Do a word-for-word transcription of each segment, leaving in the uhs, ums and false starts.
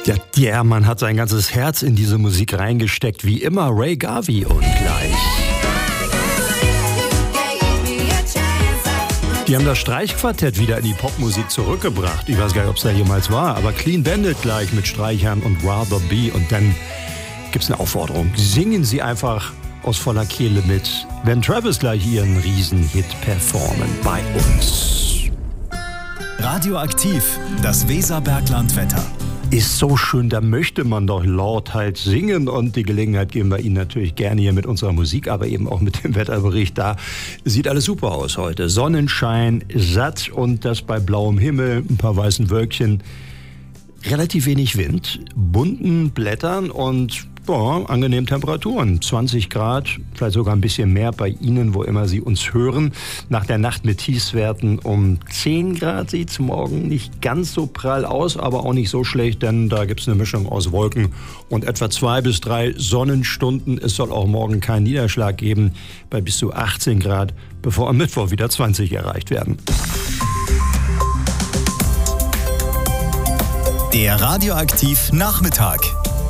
Ja, der Mann hat sein ganzes Herz in diese Musik reingesteckt, wie immer Ray Garvey und gleich. Die haben das Streichquartett wieder in die Popmusik zurückgebracht. Ich weiß gar nicht, ob es da jemals war, aber Clean Bandit gleich mit Streichern und Rather Be. Und dann gibt es eine Aufforderung. Singen Sie einfach aus voller Kehle mit, wenn Travis gleich ihren Riesenhit performen bei uns. Radioaktiv, das Weserberglandwetter. Ist so schön, da möchte man doch laut halt singen und die Gelegenheit geben wir Ihnen natürlich gerne hier mit unserer Musik, aber eben auch mit dem Wetterbericht. Da sieht alles super aus heute. Sonnenschein, satt und das bei blauem Himmel, ein paar weißen Wölkchen, relativ wenig Wind, bunten Blättern und ja, angenehmen Temperaturen. zwanzig Grad, vielleicht sogar ein bisschen mehr bei Ihnen, wo immer Sie uns hören. Nach der Nacht mit Tiefstwerten um zehn Grad sieht es morgen nicht ganz so prall aus, aber auch nicht so schlecht, denn da gibt es eine Mischung aus Wolken und etwa zwei bis drei Sonnenstunden. Es soll auch morgen keinen Niederschlag geben bei bis zu achtzehn Grad, bevor am Mittwoch wieder zwanzig erreicht werden. Der Radioaktiv Nachmittag.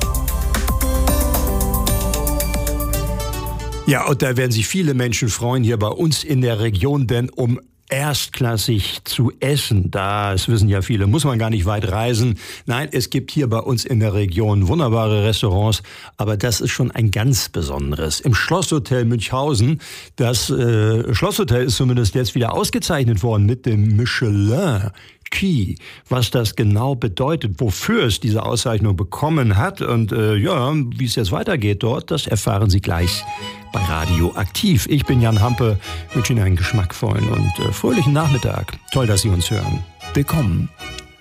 Ja, und da werden sich viele Menschen freuen hier bei uns in der Region, denn um erstklassig zu essen, das wissen ja viele, muss man gar nicht weit reisen. Nein, es gibt hier bei uns in der Region wunderbare Restaurants, aber das ist schon ein ganz besonderes. Im Schlosshotel Münchhausen, das äh, Schlosshotel ist zumindest jetzt wieder ausgezeichnet worden mit dem Michelin Key. Was das genau bedeutet, wofür es diese Auszeichnung bekommen hat und äh, ja, wie es jetzt weitergeht dort, das erfahren Sie gleich bei Radioaktiv. Ich bin Jan Hampe, wünsche Ihnen einen geschmackvollen und äh, fröhlichen Nachmittag. Toll, dass Sie uns hören. Willkommen.